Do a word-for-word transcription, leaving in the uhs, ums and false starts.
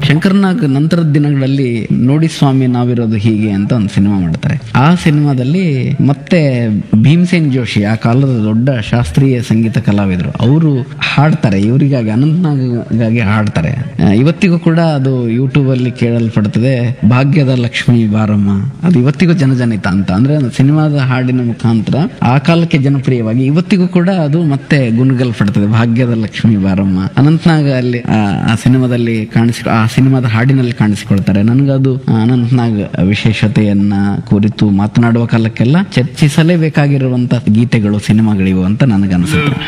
ಶಂಕರ್ನಾಗ್ ನಂತರದ ದಿನಗಳಲ್ಲಿ ನೋಡಿ ಸ್ವಾಮಿ ನಾವಿರೋದು ಹೀಗೆ ಅಂತ ಒಂದು ಸಿನಿಮಾ ಮಾಡ್ತಾರೆ. ಆ ಸಿನಿಮಾದಲ್ಲಿ ಮತ್ತೆ ಭೀಮಸೇನ್ ಜೋಶಿ, ಆ ಕಾಲದ ದೊಡ್ಡ ಶಾಸ್ತ್ರೀಯ ಸಂಗೀತ ಕಲಾವಿದರು, ಅವರು ಹಾಡ್ತಾರೆ ಇವರಿಗಾಗಿ, ಅನಂತ್ನಾಗಾಗಿ ಹಾಡ್ತಾರೆ. ಇವತ್ತಿಗೂ ಕೂಡ ಅದು ಯೂಟ್ಯೂಬ್ ಅಲ್ಲಿ ಕೇಳಲ್ಪಡ್ತದೆ, ಭಾಗ್ಯದ ಲಕ್ಷ್ಮಿ ಬಾರಮ್ಮ. ಅದು ಇವತ್ತಿಗೂ ಜನಜನಿತ ಅಂತ, ಅಂದ್ರೆ ಸಿನಿಮಾದ ಹಾಡಿನ ಮುಖಾಂತರ ಆ ಕಾಲಕ್ಕೆ ಜನಪ್ರಿಯವಾಗಿ ಇವತ್ತಿಗೂ ಕೂಡ ಅದು ಮತ್ತೆ ಗುಣಗಲ್ಪಡ್ತದೆ, ಭಾಗ್ಯದ ಲಕ್ಷ್ಮಿ ಬಾರಮ್ಮ. ಅನಂತ್ನಾಗ್ ಅಲ್ಲಿ ಆ ಸಿನಿಮಾದಲ್ಲಿ ಕಾಣಿಸಿ ಆ ಸಿನಿಮಾದ ಹಾಡಿನಲ್ಲಿ ಕಾಣಿಸಿಕೊಳ್ತಾರೆ. ನನಗದು ಅನಂತ್ನಾಗ್ ವಿಶೇಷತೆಯನ್ನ ಕುರಿತು ಮಾತನಾಡುವ ಕಾಲಕ್ಕೆಲ್ಲ ಚರ್ಚಿಸಲೇಬೇಕಾಗಿರುವಂತ ಗೀತೆಗಳು, ಸಿನಿಮಾಗಳಿವು ಅಂತ ನನಗನ್ಸುತ್ತೆ.